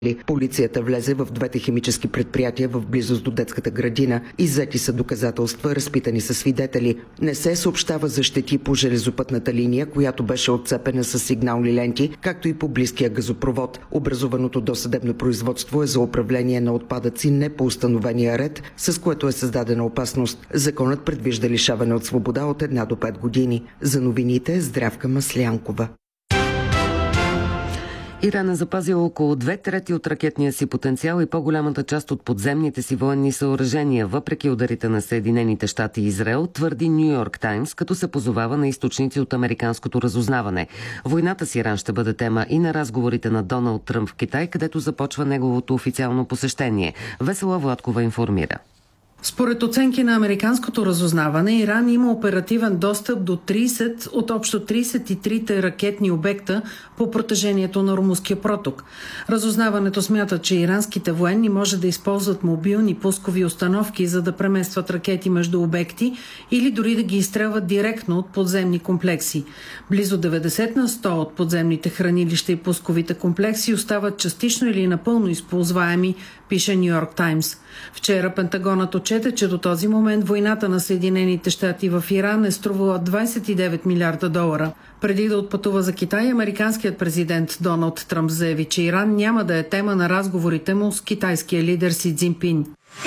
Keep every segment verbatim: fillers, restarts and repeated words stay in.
Полицията влезе в двете химически предприятия в близост до детската градина. Иззети са доказателства, разпитани са свидетели. Не се съобщава за щети по железопътната линия, която беше отцепена с сигнални ленти, както и по близкия газопровод. Образуваното досъдебно производство е за управление на отпадъци не по установения ред, с което е създадена опасност. Законът предвижда лишаване от свобода от една до пет години. За новините Здравка Маслянкова. Иран е запазил около две трети от ракетния си потенциал и по-голямата част от подземните си военни съоръжения, въпреки ударите на Съединените щати и Израел, твърди Ню Йорк Таймс, като се позовава на източници от американското разузнаване. Войната с Иран ще бъде тема и на разговорите на Доналд Тръмп в Китай, където започва неговото официално посещение. Весела Владкова информира. Според оценки на американското разузнаване, Иран има оперативен достъп до трийсет от общо трийсет и трите ракетни обекта по протежението на Ормузския проток. Разузнаването смята, че иранските военни може да използват мобилни пускови установки, за да преместват ракети между обекти или дори да ги изстрелват директно от подземни комплекси. Близо деветдесет на сто от подземните хранилища и пусковите комплекси остават частично или напълно използваеми, пише Ню Йорк Таймс. Вчера Пентагонът отчете, че до този момент войната на Съединените щати в Иран е струвала двайсет и девет милиарда долара. Преди да отпътува за Китай, американският президент Доналд Тръмп заяви, че Иран няма да е тема на разговорите му с китайския лидер Си Цзинпин.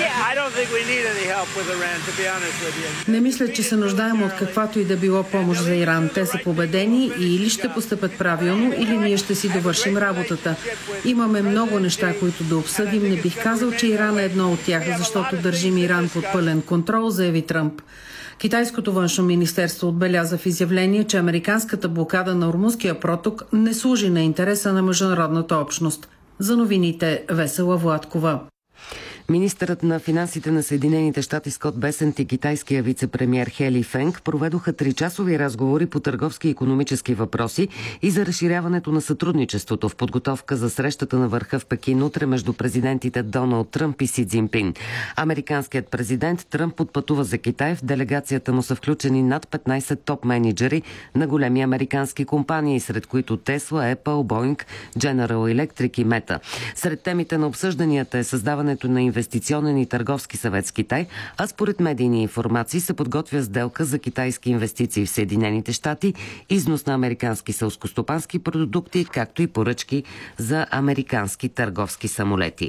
Не мисля, че се нуждаем от каквато и да било помощ за Иран. Те са победени и или ще постъпят правилно, или ние ще си довършим работата. Имаме много неща, които да обсъдим. Не бих казал, че Иран е едно от тях, защото държим Иран под пълен контрол, заяви Тръмп. Китайското външно министерство отбеляза в изявление, че американската блокада на Ормузския проток не служи на интереса на международната общност. За новините Весела Владкова. Министърът на финансите на Съединените щати Скот Бесент и китайския вице-премиер Хели Фенг проведоха тричасови разговори по търговски и икономически въпроси и за разширяването на сътрудничеството в подготовка за срещата на върха в Пекин утре между президентите Доналд Тръмп и Си Цзинпин. Американският президент Тръмп отпътува за Китай. В делегацията му са включени над петнайсет топ-менеджери на големи американски компании, сред които Тесла, Apple, Boeing, General Electric и Meta. Сред темите на обсъжданията е създаването на инвестиционен и търговски съвет с Китай, а според медийни информации се подготвя сделка за китайски инвестиции в Съединените щати, износ на американски селскостопански продукти, както и поръчки за американски търговски самолети.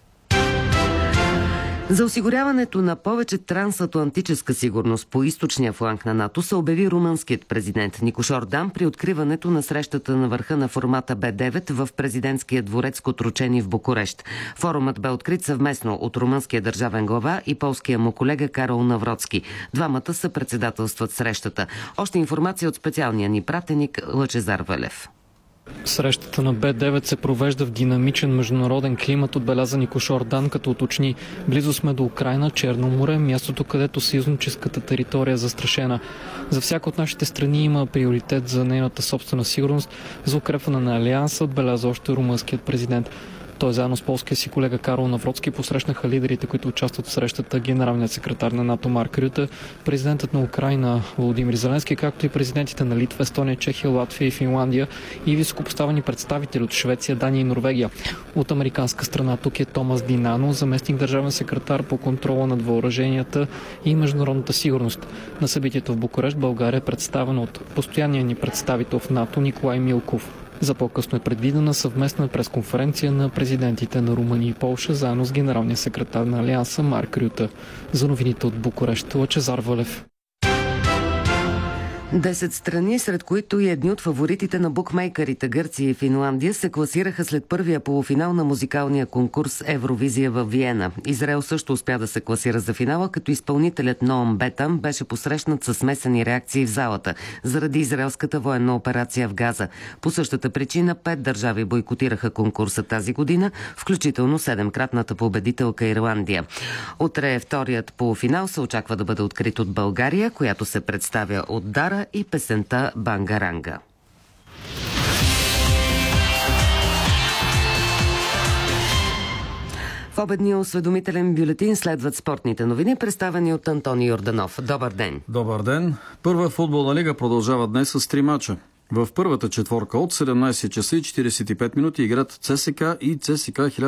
За осигуряването на повече трансатлантическа сигурност по източния фланг на НАТО се обяви румънският президент Никош Ордан при откриването на срещата на върха на формата Б девет в президентския дворец Котручени в Букурещ. Форумът бе открит съвместно от румънския държавен глава и полския му колега Карол Навроцки. Двамата са председателстват срещата. Още информация от специалния ни пратеник Лъчезар Велев. Срещата на Б девет се провежда в динамичен международен климат, отбеляза Никош Ордан, като уточни: близо сме до Украйна, Черно море, мястото, където съюзническата територия е застрашена. За всяка от нашите страни има приоритет за нейната собствена сигурност, за укрепване на алианса, отбеляза още румънският президент. Той заедно с полския си колега Карол Навроцки посрещнаха лидерите, които участват в срещата, генералният секретар на НАТО Марк Рюте, президентът на Украйна Володимир Зеленски, както и президентите на Литва, Естония, Чехия, Латвия и Финландия и високопоставени представители от Швеция, Дания и Норвегия. От американска страна тук е Томас Динано, заместник държавен секретар по контрола над въоръженията и международната сигурност. На събитието в Букурещ България е представена от постоянния ни представител в НАТО Николай Милков. За по-късно е предвидена съвместна пресконференция на президентите на Румъния и Полша, заедно с генералния секретар на Алианса Марк Рюте. За новините от Букурещ, Лъчезар Валев. Десет страни, сред които и едни от фаворитите на букмейкърите Гърция и Финландия, се класираха след първия полуфинал на музикалния конкурс Евровизия във Виена. Израел също успя да се класира за финала, като изпълнителят Ноам Бетам беше посрещнат със смесени реакции в залата заради израелската военна операция в Газа. По същата причина пет държави бойкотираха конкурса тази година, включително седемкратната победителка Ирландия. Утре вторият полуфинал се очаква да бъде открит от България, която се представя от Дара и песента Бангаранга. В обедния осведомителен бюлетин следват спортните новини, представени от Антони Йорданов. Добър ден! Добър ден! Първа футболна лига продължава днес с три мача. В първата четворка от седемнайсет часа и четирийсет и пет минути играят ЦСКА и ЦСКА